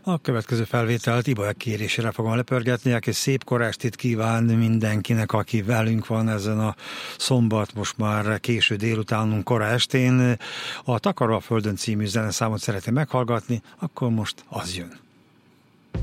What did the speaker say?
A következő felvételt Ibolya kérésére fogom lepörgetni, aki szép koráestit kíván mindenkinek, aki velünk van ezen a szombat, most már késő délutánunk koráestén. A Takaró a Földön című zeneszámot szeretné meghallgatni, akkor most az jön.